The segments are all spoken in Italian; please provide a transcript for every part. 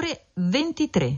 ore 23.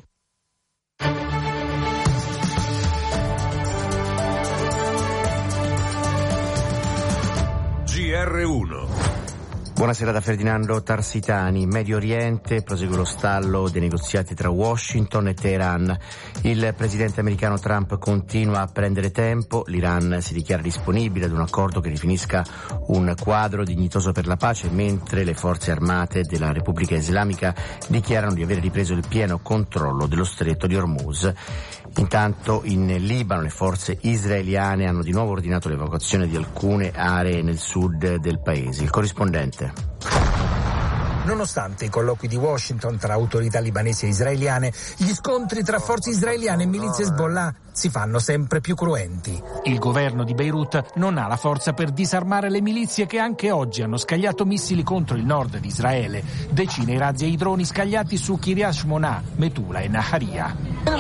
GR1. Buonasera da Ferdinando Tarsitani. Medio Oriente, prosegue lo stallo dei negoziati tra Washington e Teheran. Il presidente americano Trump continua a prendere tempo. L'Iran si dichiara disponibile ad un accordo che definisca un quadro dignitoso per la pace, mentre le forze armate della Repubblica Islamica dichiarano di aver ripreso il pieno controllo dello stretto di Hormuz. Intanto in Libano le forze israeliane hanno di nuovo ordinato l'evacuazione di alcune aree nel sud del paese. Il corrispondente. Nonostante i colloqui di Washington tra autorità libanesi e israeliane, gli scontri tra forze israeliane e milizie Hezbollah si fanno sempre più cruenti. Il governo di Beirut non ha la forza per disarmare le milizie che anche oggi hanno scagliato missili contro il nord di Israele. Decine i razzi e i droni scagliati su Kiryat Shmona, Metula e Naharia.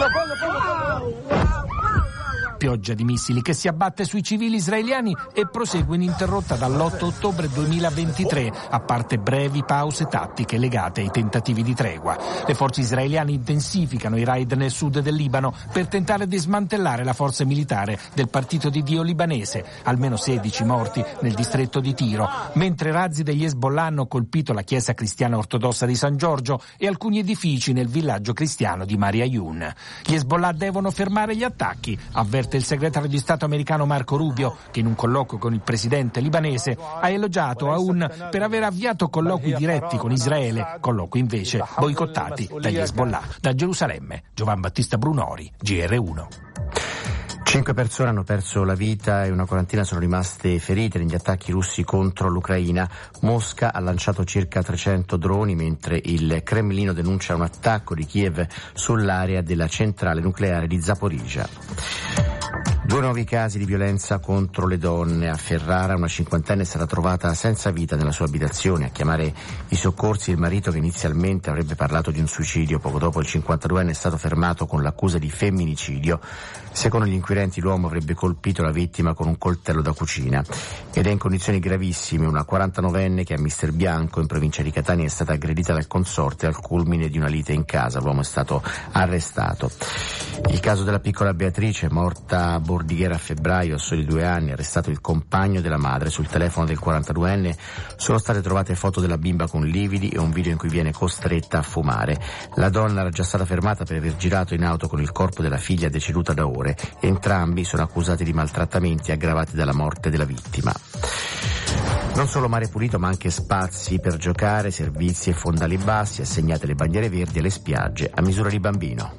Pioggia di missili che si abbatte sui civili israeliani e prosegue ininterrotta dall'8 ottobre 2023, a parte brevi pause tattiche legate ai tentativi di tregua. Le forze israeliane intensificano i raid nel sud del Libano per tentare di smantellare la forza militare del Partito di Dio libanese, almeno 16 morti nel distretto di Tiro, mentre razzi degli Hezbollah hanno colpito la chiesa cristiana ortodossa di San Giorgio e alcuni edifici nel villaggio cristiano di Mar Ayoun. Gli Hezbollah devono fermare gli attacchi, avverte il segretario di Stato americano Marco Rubio, che in un colloquio con il presidente libanese ha elogiato Aoun per aver avviato colloqui diretti con Israele, colloqui invece boicottati dagli Hezbollah. Da Gerusalemme, Giovan Battista Brunori, GR1. 5 persone hanno perso la vita e una quarantina sono rimaste ferite negli attacchi russi contro l'Ucraina. Mosca ha lanciato circa 300 droni, mentre il Cremlino denuncia un attacco di Kiev sull'area della centrale nucleare di Zaporizhzhia. 2 nuovi casi di violenza contro le donne. A Ferrara una cinquantenne è stata trovata senza vita nella sua abitazione. A chiamare i soccorsi il marito, che inizialmente avrebbe parlato di un suicidio. Poco dopo il 52enne è stato fermato con l'accusa di femminicidio. Secondo gli inquirenti l'uomo avrebbe colpito la vittima con un coltello da cucina ed è in condizioni gravissime una 49enne che a Mister Bianco in provincia di Catania è stata aggredita dal consorte al culmine di una lite in casa. L'uomo è stato arrestato. Il caso della piccola Beatrice, morta a Bordighera a febbraio a soli 2 anni, arrestato il compagno della madre. Sul telefono del 42enne sono state trovate foto della bimba con lividi e un video in cui viene costretta a fumare. La donna era già stata fermata per aver girato in auto con il corpo della figlia deceduta da ore. Entrambi sono accusati di maltrattamenti aggravati dalla morte della vittima. Non solo mare pulito ma anche spazi per giocare, servizi e fondali bassi, assegnate le bandiere verdi alle spiagge a misura di bambino.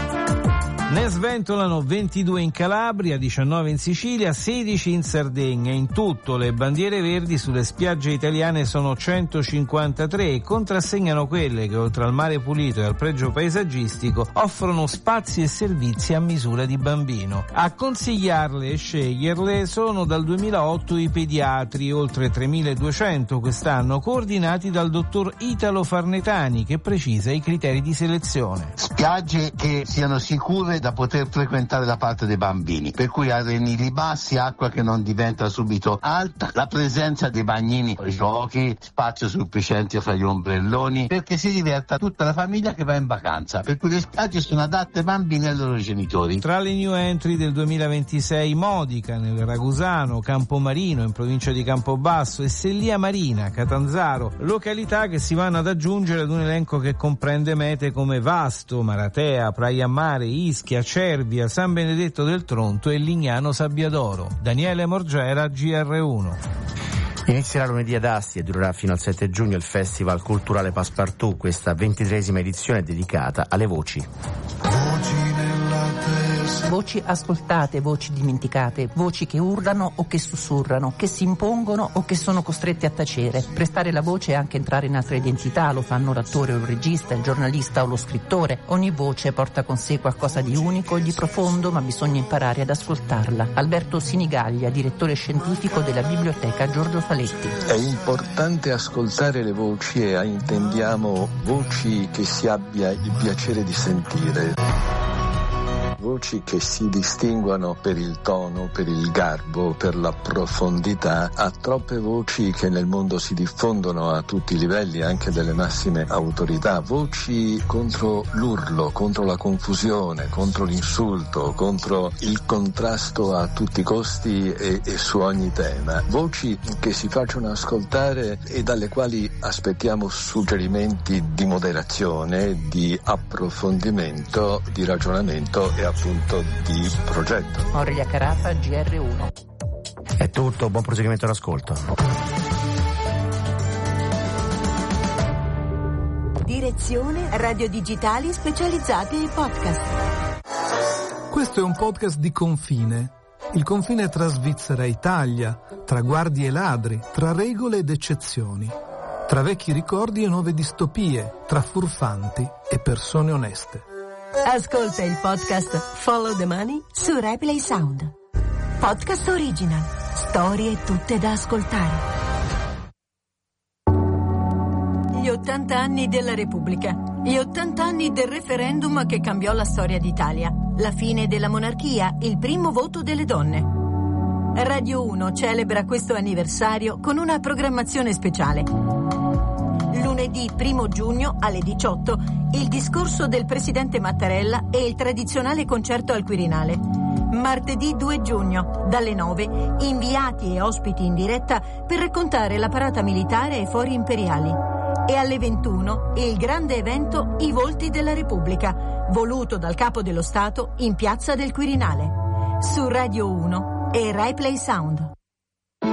Ne sventolano 22 in Calabria, 19 in Sicilia, 16 in Sardegna. In tutto le bandiere verdi sulle spiagge italiane sono 153 e contrassegnano quelle che, oltre al mare pulito e al pregio paesaggistico, offrono spazi e servizi a misura di bambino. A consigliarle e sceglierle sono dal 2008 i pediatri, oltre 3.200 quest'anno, coordinati dal dottor Italo Farnetani, che precisa i criteri di selezione. Spiagge che siano sicure da poter frequentare da parte dei bambini, per cui arenili bassi, acqua che non diventa subito alta, la presenza dei bagnini, giochi, spazio sufficiente fra gli ombrelloni, perché si diverta tutta la famiglia che va in vacanza, per cui le spiagge sono adatte ai bambini e ai loro genitori. Tra le new entry del 2026 Modica nel Ragusano, Campomarino in provincia di Campobasso e Sellia Marina, Catanzaro, località che si vanno ad aggiungere ad un elenco che comprende mete come Vasto, Maratea, Praia Mare, Ischia, Cervia, San Benedetto del Tronto e Lignano Sabbiadoro. Daniele Morgera, GR1. Inizierà lunedì ad Asti e durerà fino al 7 giugno il Festival Culturale Passepartout. Questa 23esima edizione è dedicata alle voci. Voci ascoltate, voci dimenticate, voci che urlano o che sussurrano, che si impongono o che sono costrette a tacere. Prestare la voce è anche entrare in altre identità, lo fanno l'attore o il regista, il giornalista o lo scrittore. Ogni voce porta con sé qualcosa di unico e di profondo, ma bisogna imparare ad ascoltarla. Alberto Sinigaglia, direttore scientifico della Biblioteca Giorgio Faletti. È importante ascoltare le voci e intendiamo voci che si abbia il piacere di sentire. voci che si distinguono per il tono, per il garbo, per la profondità, a troppe voci che nel mondo si diffondono a tutti i livelli, anche delle massime autorità, voci contro l'urlo, contro la confusione, contro l'insulto, contro il contrasto a tutti i costi e su ogni tema, voci che si facciano ascoltare e dalle quali aspettiamo suggerimenti di moderazione, di approfondimento, di ragionamento e appunto di progetto. Aurelia Carafa, GR1. È tutto, buon proseguimento all'ascolto. Direzione Radio Digitali specializzati in podcast. Questo è un podcast di confine. Il confine tra Svizzera e Italia, tra guardie e ladri, tra regole ed eccezioni, tra vecchi ricordi e nuove distopie, tra furfanti e persone oneste. Ascolta il podcast Follow the Money su Replay Sound. Podcast original. Storie tutte da ascoltare. Gli 80 anni della Repubblica. Gli 80 anni del referendum che cambiò la storia d'Italia. La fine della monarchia, il primo voto delle donne. Radio 1 celebra questo anniversario con una programmazione speciale. Lunedì 1 giugno alle 18 il discorso del presidente Mattarella e il tradizionale concerto al Quirinale. Martedì 2 giugno dalle 9 inviati e ospiti in diretta per raccontare la parata militare ai fori imperiali. E alle 21 il grande evento I Volti della Repubblica, voluto dal Capo dello Stato in Piazza del Quirinale. Su Radio 1 e Rai Play Sound.